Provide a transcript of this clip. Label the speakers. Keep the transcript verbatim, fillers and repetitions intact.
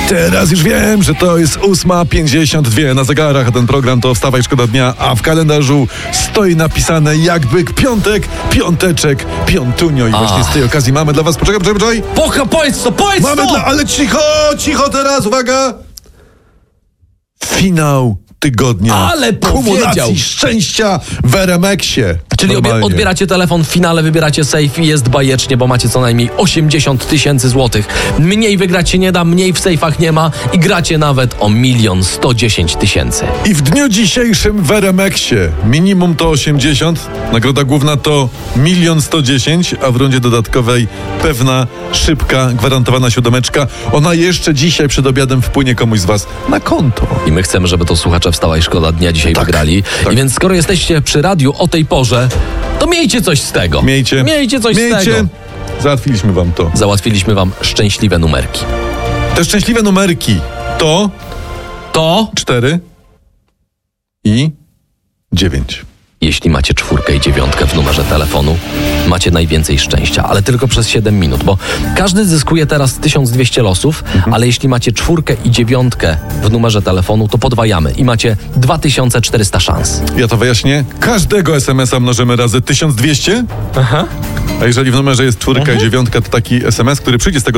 Speaker 1: Teraz już wiem, że to jest ósma pięćdziesiąt dwa na zegarach, a ten program to Wstawaj, szkoda dnia, a w kalendarzu stoi napisane jakby piątek, piąteczek, piątunio i właśnie z tej okazji mamy dla was, poczekaj, poczekaj, poczekaj.
Speaker 2: Pocha, powiedz to, powiedz
Speaker 1: Mamy
Speaker 2: to!
Speaker 1: dla, ale cicho, cicho teraz, uwaga! Finał tygodnia.
Speaker 2: Ale powiedział.
Speaker 1: Kumulacji szczęścia w R M X-ie.
Speaker 2: Czyli obie,
Speaker 1: Normalnie.
Speaker 2: odbieracie telefon, w finale wybieracie safe i jest bajecznie, bo macie co najmniej osiemdziesiąt tysięcy złotych. Mniej wygrać się nie da, mniej w sejfach nie ma i gracie nawet o milion sto dziesięć tysięcy.
Speaker 1: I w dniu dzisiejszym w R M X-ie minimum to osiemdziesiąt, nagroda główna to milion sto dziesięć, a w rundzie dodatkowej pewna, szybka, gwarantowana siódemeczka. Ona jeszcze dzisiaj przed obiadem wpłynie komuś z was na konto.
Speaker 2: I my chcemy, żeby to słuchacze Wstała i Szkoda Dnia dzisiaj
Speaker 1: Tak,
Speaker 2: wygrali.
Speaker 1: tak.
Speaker 2: I więc skoro jesteście przy radiu o tej porze, to miejcie coś z tego.
Speaker 1: Miejcie.
Speaker 2: Miejcie coś
Speaker 1: Miejcie.
Speaker 2: z tego.
Speaker 1: Załatwiliśmy wam to.
Speaker 2: Załatwiliśmy wam szczęśliwe numerki.
Speaker 1: Te szczęśliwe numerki to
Speaker 2: To,
Speaker 1: cztery i dziewięć.
Speaker 2: jeśli macie czwórkę i dziewiątkę w numerze telefonu, macie najwięcej szczęścia, ale tylko przez siedem minut, bo każdy zyskuje teraz tysiąc dwieście losów,
Speaker 1: Mhm.
Speaker 2: ale jeśli macie czwórkę i dziewiątkę w numerze telefonu, to podwajamy i macie dwa tysiące czterysta szans.
Speaker 1: Ja to wyjaśnię. Każdego es em es a mnożymy razy tysiąc dwieście,
Speaker 2: Aha.
Speaker 1: a jeżeli w numerze jest czwórka i dziewiątka, to taki es em es, który przyjdzie z tego